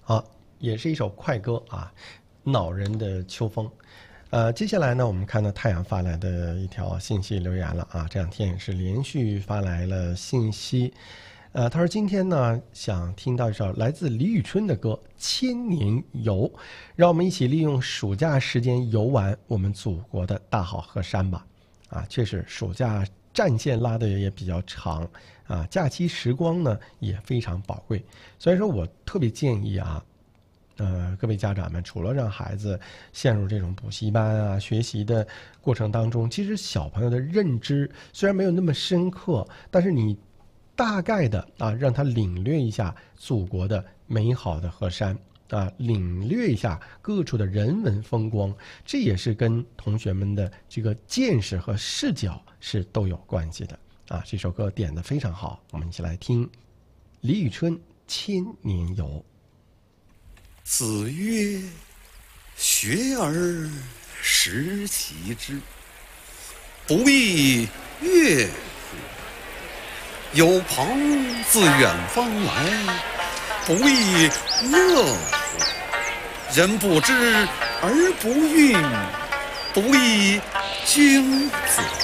好，也是一首快歌啊，恼人的秋风。接下来呢，我们看到太阳发来的一条信息留言了啊，这两天也是连续发来了信息。他说今天呢想听到一首来自李宇春的歌《千年游》，让我们一起利用暑假时间游玩我们祖国的大好河山吧。啊，确实暑假战线拉的也比较长啊，假期时光呢也非常宝贵，所以说我特别建议啊。各位家长们，除了让孩子陷入这种补习班啊学习的过程当中，其实小朋友的认知虽然没有那么深刻，但是你大概的啊让他领略一下祖国的美好的河山啊，领略一下各处的人文风光，这也是跟同学们的这个见识和视角是都有关系的啊。这首歌点得非常好，我们一起来听李宇春《千年游》。 子曰：学而时习之，不亦乐乎？有朋自远方来，不亦乐乎？人不知而不愠，不亦君子？